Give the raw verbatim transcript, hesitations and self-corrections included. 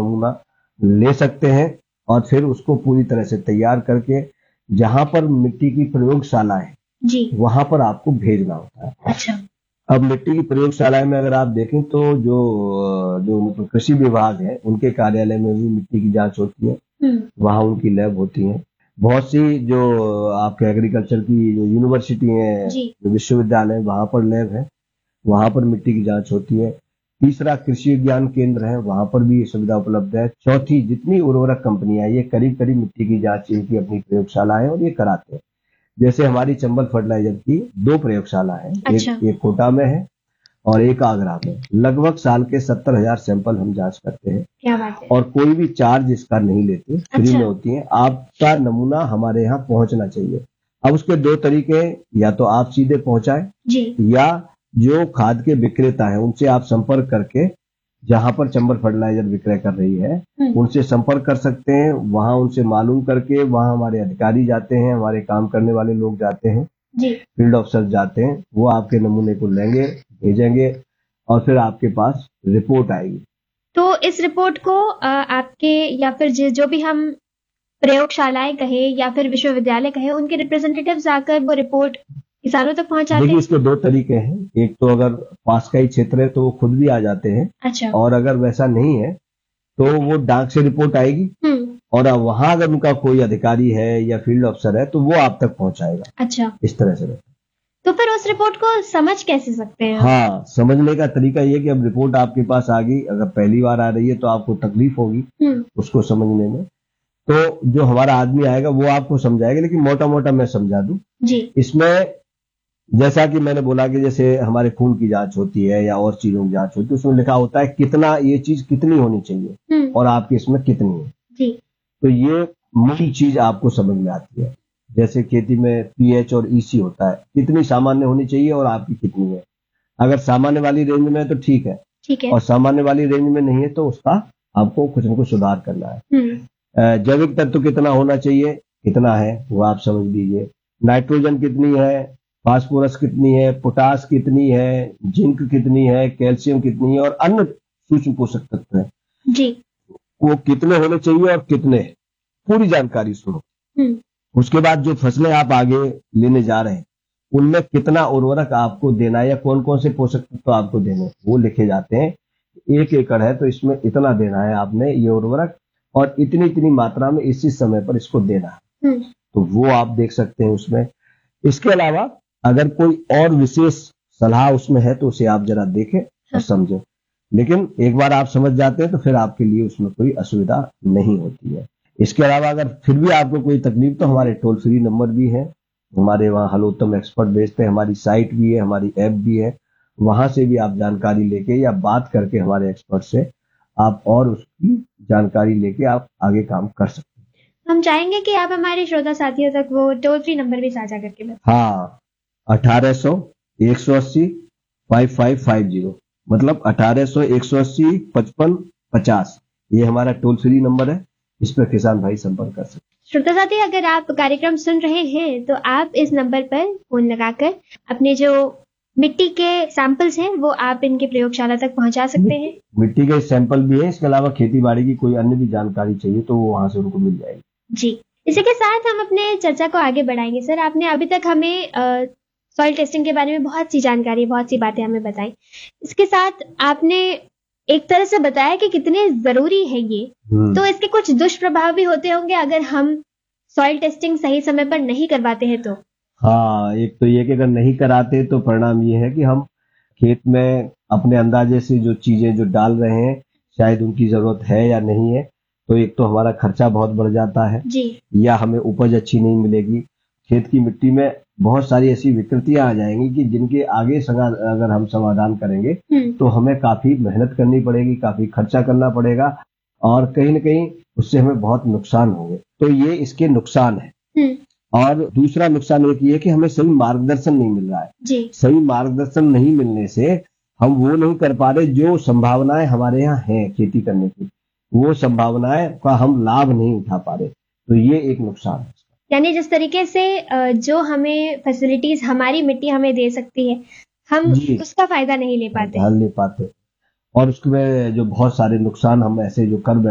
नमूना ले सकते हैं और फिर उसको पूरी तरह से तैयार करके जहां पर मिट्टी की प्रयोगशाला है जी वहां पर आपको भेजना होता है। अच्छा अब मिट्टी की प्रयोगशाला में अगर आप देखें तो जो जो मतलब कृषि विभाग है उनके कार्यालय में भी मिट्टी की जांच होती है, वहां उनकी लैब होती है। बहुत सी जो आपके एग्रीकल्चर की जो यूनिवर्सिटी है, जो विश्वविद्यालय, वहां पर लैब है, वहां पर मिट्टी की जांच होती है। तीसरा कृषि विज्ञान केंद्र है, वहां पर भी ये सुविधा उपलब्ध है। चौथी, जितनी उर्वरक कंपनियां ये करीब करीब मिट्टी की जांच इनकी अपनी प्रयोगशाला है और ये कराते हैं। जैसे हमारी चंबल फर्टिलाइजर की दो प्रयोगशाला है, अच्छा। एक, एक कोटा में है और एक आगरा में। लगभग साल के सत्तर हजार सैंपल हम जांच करते हैं। क्या बात है। और कोई भी चार्ज इसका नहीं लेते, फ्री अच्छा। में होती है। आपका नमूना हमारे यहाँ पहुंचना चाहिए। अब उसके दो तरीके हैं, या तो आप सीधे पहुंचाएं जी या जो खाद के विक्रेता है उनसे आप संपर्क करके, जहां पर चंबल फर्टिलाइजर विक्रय कर रही है उनसे संपर्क कर सकते हैं। वहां उनसे मालूम करके वहां हमारे अधिकारी जाते हैं, हमारे काम करने वाले लोग जाते हैं, जी फील्ड ऑफिसर जाते हैं, वो आपके नमूने को लेंगे, भेजेंगे और फिर आपके पास रिपोर्ट आएगी। तो इस रिपोर्ट को आ, आपके या फिर जो भी हम प्रयोगशालाएं कहे या फिर विश्वविद्यालय कहे, उनके रिप्रेजेंटेटिव्स आकर वो रिपोर्ट किसानों तक पहुंचाते हैं। देखिए, इसके दो तरीके हैं। एक तो अगर पास का ही क्षेत्र है तो वो खुद भी आ जाते हैं। अच्छा। और अगर वैसा नहीं है तो वो डाक से रिपोर्ट आएगी और वहां अगर उनका कोई अधिकारी है या फील्ड अफसर है तो वो आप तक पहुंचाएगा। अच्छा, इस तरह से। तो फिर उस रिपोर्ट को समझ कैसे सकते हैं? हाँ, समझने का तरीका ये कि अब रिपोर्ट आपके पास आ गई, अगर पहली बार आ रही है तो आपको तकलीफ होगी उसको समझने में। तो जो हमारा आदमी आएगा वो आपको समझाएगा, लेकिन मोटा मोटा मैं समझा दूं जी। इसमें जैसा कि मैंने बोला कि जैसे हमारे खून की जांच होती है या और चीजों की जांच होती है, उसमें लिखा होता है कितना ये चीज कितनी होनी चाहिए और आपकी इसमें कितनी है। जी। तो ये मूल चीज आपको समझ में आती है। जैसे खेती में पीएच और ईसी होता है, कितनी सामान्य होनी चाहिए और आपकी कितनी है। अगर सामान्य वाली रेंज में है तो ठीक है, ठीक है। और सामान्य वाली रेंज में नहीं है तो उसका आपको कुछ न कुछ सुधार करना है। जैविक तत्व कितना होना चाहिए, कितना है वो आप समझ लीजिए। नाइट्रोजन कितनी है, फास्फोरस कितनी है, पोटास कितनी है, जिंक कितनी है, कैल्शियम कितनी है और अन्य सूक्ष्म पोषक तत्व है जी, वो कितने होने चाहिए और कितने, पूरी जानकारी सुनो। उसके बाद जो फसलें आप आगे लेने जा रहे हैं उनमें कितना उर्वरक आपको देना है या कौन कौन से पोषक तत्व आपको देने, वो लिखे जाते हैं। एक एकड़ है तो इसमें इतना देना है आपने ये उर्वरक, और इतनी इतनी मात्रा में इसी समय पर इसको देना है। तो वो आप देख सकते हैं उसमें। इसके अलावा अगर कोई और विशेष सलाह उसमें है तो उसे आप जरा देखें और समझें। लेकिन एक बार आप समझ जाते हैं तो फिर आपके लिए उसमें कोई असुविधा नहीं होती है। इसके अलावा अगर फिर भी आपको कोई तकलीफ तो हमारे टोल फ्री नंबर भी है, हमारे वहाँ हलोत्तम एक्सपर्ट भेजते हैं, हमारी साइट भी है, हमारी ऐप भी है, वहां से भी आप जानकारी लेके या बात करके हमारे एक्सपर्ट से आप और उसकी जानकारी लेके आप आगे काम कर सकते हैं। हम चाहेंगे कि आप हमारे श्रोता साथियों तक वो टोल फ्री नंबर भी साझा करके बताएं। हाँ, अठारह सौ एक सौ अस्सी फाइव फाइव फाइव जीरो, मतलब अठारह सौ एक सौ अस्सी पचपन पचास, ये हमारा टोल फ्री नंबर है। इस पर किसान भाई संपर्क कर सकते हैं। श्रोता साथी, अगर आप कार्यक्रम सुन रहे हैं तो आप इस नंबर पर फोन लगाकर अपने जो मिट्टी के सैंपल्स हैं वो आप इनके प्रयोगशाला तक पहुंचा सकते हैं। मिट्टी के सैंपल भी है, इसके अलावा खेती बाड़ी की कोई अन्य भी जानकारी चाहिए तो वो वहां से उनको मिल जाएगी। जी, इसी के साथ हम अपने चर्चा को आगे बढ़ाएंगे। सर, आपने अभी तक हमें सॉइल टेस्टिंग के बारे में बहुत सी जानकारी, बहुत सी बातें हमें बताई। इसके साथ आपने एक तरह से बताया कि कितने जरूरी है ये, तो इसके कुछ दुष्प्रभाव भी होते होंगे अगर हम सॉइल टेस्टिंग सही समय पर नहीं करवाते हैं तो। हाँ, एक तो ये कि अगर नहीं कराते तो परिणाम ये है कि हम खेत में अपने अंदाजे से जो चीजें जो डाल रहे हैं शायद उनकी जरूरत है या नहीं है, तो एक तो हमारा खर्चा बहुत बढ़ जाता है जी। या हमें उपज अच्छी नहीं मिलेगी। खेत की मिट्टी में बहुत सारी ऐसी विकृतियां आ जाएंगी कि जिनके आगे अगर हम समाधान करेंगे तो हमें काफी मेहनत करनी पड़ेगी, काफी खर्चा करना पड़ेगा और कहीं न कहीं उससे हमें बहुत नुकसान होंगे। तो ये इसके नुकसान है। और दूसरा नुकसान एक ये कि हमें सही मार्गदर्शन नहीं मिल रहा है। जी। सही मार्गदर्शन नहीं मिलने से हम वो नहीं कर पा रहे जो संभावनाएं हमारे यहाँ हैं खेती करने की, वो संभावनाएं का हम लाभ नहीं उठा पा रहे। तो ये एक नुकसान है। यानी जिस तरीके से जो हमें फैसिलिटीज हमारी मिट्टी हमें दे सकती है, हम उसका फायदा नहीं ले पाते ले पाते और उसमें जो बहुत सारे नुकसान हम ऐसे जो कर